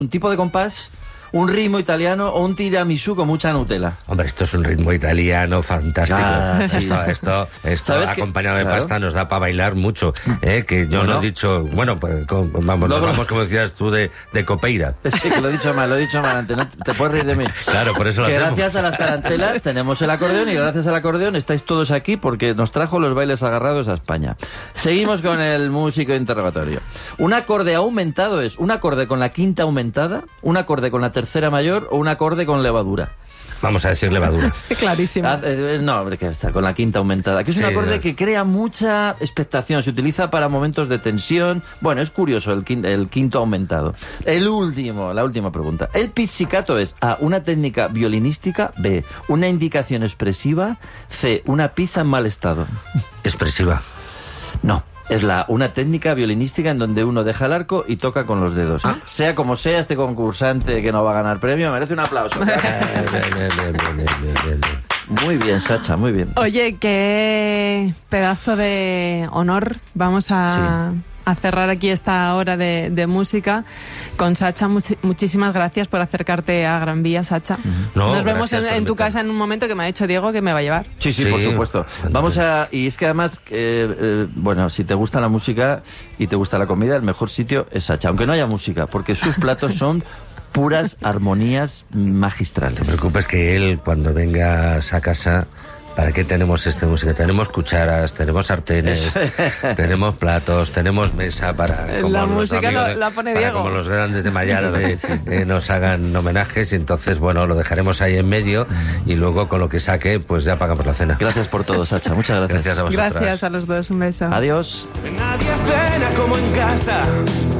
un tipo de compás, un ritmo italiano o un tiramisú con mucha Nutella. Hombre, esto es un ritmo italiano fantástico. Sí. Esto acompañado de pasta nos da para bailar mucho. Que yo no he dicho, bueno, pues vamos como decías tú, de copeira. Sí, que lo he dicho mal antes, no te puedes reír de mí. Claro, por eso lo que hacemos. Gracias a las tarantelas tenemos el acordeón y gracias al acordeón estáis todos aquí porque nos trajo los bailes agarrados a España. Seguimos con el músico interrogatorio. Un acorde aumentado es un acorde con la quinta aumentada, un acorde con la tercera mayor o un acorde con levadura. Vamos a decir levadura. Clarísimo. No, hombre, que está con la quinta aumentada. Que es un acorde que crea mucha expectación. Se utiliza para momentos de tensión. Bueno, es curioso el quinto aumentado. La última pregunta. El pizzicato es A, una técnica violinística, B, una indicación expresiva, C, una pista en mal estado. Expresiva. No. Es una técnica violinística en donde uno deja el arco y toca con los dedos. Sea como sea, este concursante que no va a ganar premio merece un aplauso. Muy bien, Sacha, muy bien. Oye, qué pedazo de honor. Vamos a cerrar aquí esta hora de música con Sacha. Muchísimas gracias por acercarte a Gran Vía, Sacha. Nos vemos en tu casa en un momento, que me ha dicho Diego que me va a llevar. Sí, por supuesto. Y es que además, bueno, si te gusta la música y te gusta la comida, el mejor sitio es Sacha, aunque no haya música, porque sus platos son puras armonías magistrales. No te preocupes que él, cuando vengas a casa... ¿Para qué tenemos música? Tenemos cucharas, tenemos sartenes, tenemos platos, tenemos mesa para... La música la pone Diego. Como los grandes de Mayarbe nos hagan homenajes, y entonces, bueno, lo dejaremos ahí en medio y luego con lo que saque, pues ya pagamos la cena. Gracias por todo, Sacha. Muchas gracias. Gracias a vosotras. Gracias a los dos. Un beso. Adiós. Nadie cena como en casa.